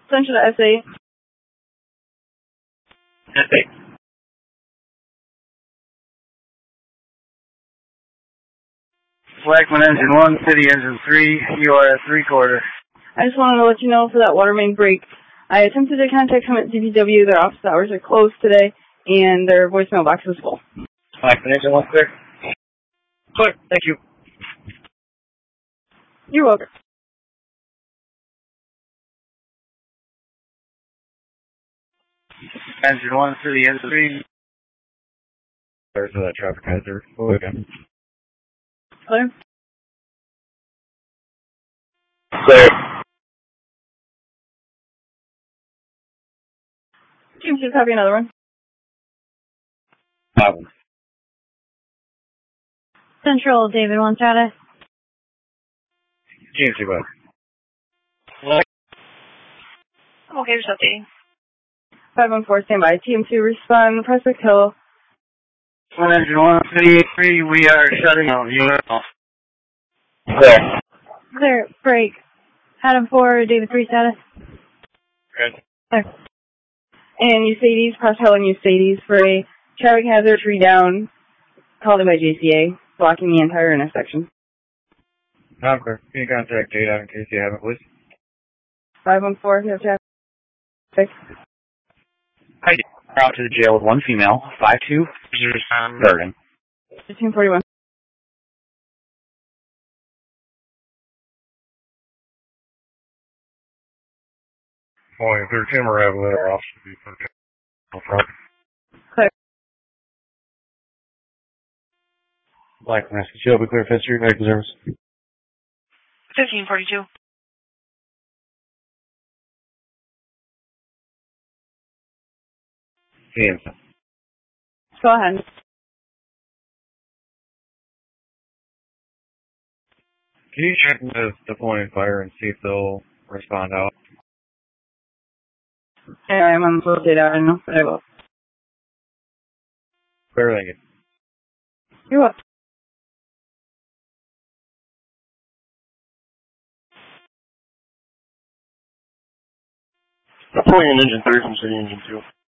Central to SA. SA. Blackman engine 1, City engine 3, you are at 3/4. I just wanted to let you know for that water main break. I attempted to contact them at DPW. Their office hours are closed today, and their voicemail box is full. Blackman engine 1 clear. Clear, thank you. You're welcome. Engine 1, City engine 3. There's that traffic hazard. Okay. Clear? Clear. Team 2, copy another one. Problem. Central, David 1 status. GMC bud. I'm okay, just updating. 514, standby. Team 2, respond. Prospect Hill. Engine 1, City 3, we are shutting down. You know. Clear. Clear, break. Adam 4, David 3 status. Good. Clear. And Eustates, Prospect Hill and Eustates for a traffic hazard, tree down, called in by JCA, blocking the entire intersection. Tom clear. Can you contact Jada in case you haven't, please? 514, you have traffic. Hi, out to the jail with 1 female, 5-2, Bergen. 1541. Point 13, we're having letter officer be for front. Clear. Blackman Rescue Jail, be clear, 5th Street, medical service. 1542. GMC. Go ahead. Can you check the deploying fire and see if they'll respond out? Yeah, I'm on the full data, I don't know, but I will. Clear, thank you. You're welcome. Deploying an engine 3 from City Engine 2.